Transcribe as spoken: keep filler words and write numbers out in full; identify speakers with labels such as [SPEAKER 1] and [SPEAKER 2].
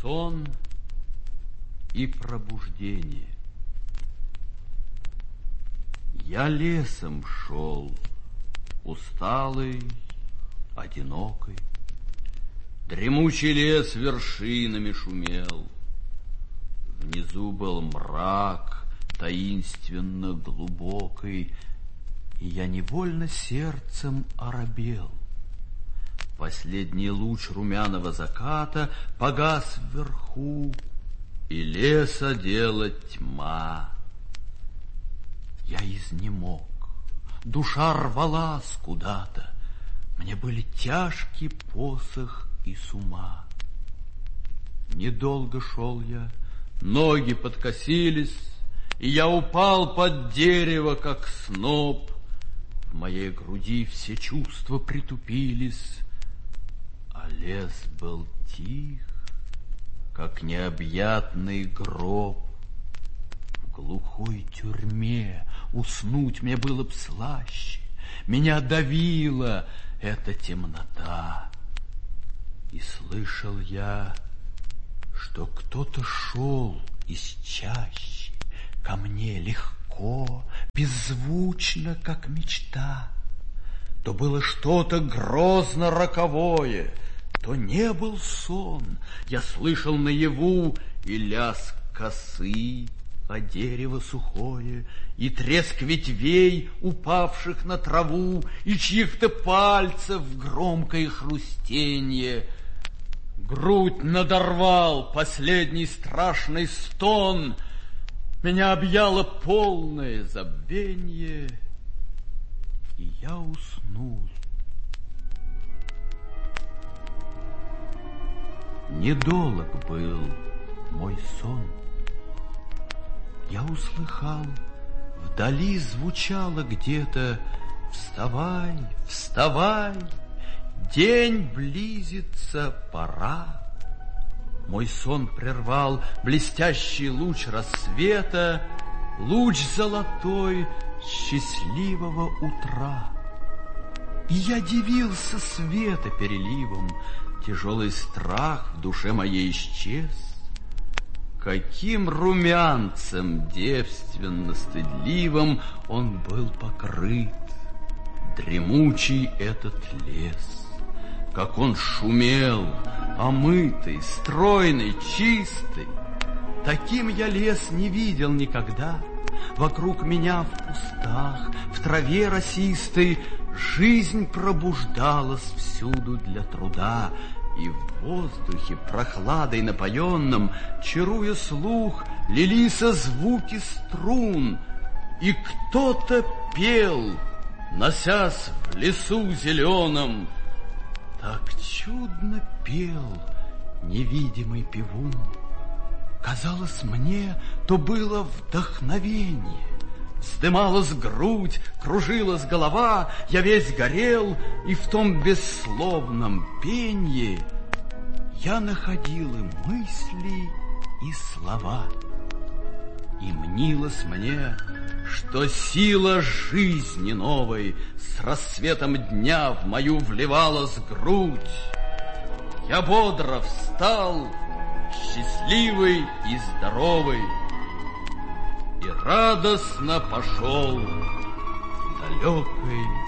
[SPEAKER 1] Сон и пробуждение. Я лесом шел, усталый, одинокий. Дремучий лес вершинами шумел. Внизу был мрак, таинственно глубокий, и я невольно сердцем оробел. Последний луч румяного заката погас вверху, и лес одела тьма. Я изнемог, душа рвалась куда-то, мне были тяжкий посох и с ума. Недолго шел я, ноги подкосились, и я упал под дерево, как сноп. В моей груди все чувства притупились, а лес был тих, как необъятный гроб. В глухой тюрьме уснуть мне было б слаще, меня давила эта темнота. И слышал я, что кто-то шел из чащи ко мне легко, беззвучно, как мечта. То было что-то грозно-роковое, то не был сон. Я слышал наяву и лязг косы о дерево сухое, и треск ветвей, упавших на траву, и чьих-то пальцев громкое хрустенье. Грудь надорвал последний страшный стон, меня объяло полное забвенье, и я уснул. Недолг был мой сон. Я услыхал, вдали звучало где-то: «Вставай, вставай, день близится, пора». Мой сон прервал блестящий луч рассвета, луч золотой счастливого утра. И я дивился света переливом, тяжелый страх в душе моей исчез. Каким румянцем девственно-стыдливым он был покрыт, дремучий этот лес. Как он шумел, омытый, стройный, чистый. Таким я лес не видел никогда. Вокруг меня в кустах, в траве росистой жизнь пробуждалась всюду для труда. И в воздухе прохладой напоенном, чаруя слух, лились звуки струн. И кто-то пел, носясь в лесу зеленом. Так чудно пел невидимый певун. Казалось мне, то было вдохновение. Вздымалась грудь, кружилась голова, я весь горел, и в том бессловном пенье я находил и мысли, и слова. И мнилось мне, что сила жизни новой с рассветом дня в мою вливалась грудь. Я бодро встал, счастливый и здоровый, и радостно пошел далекой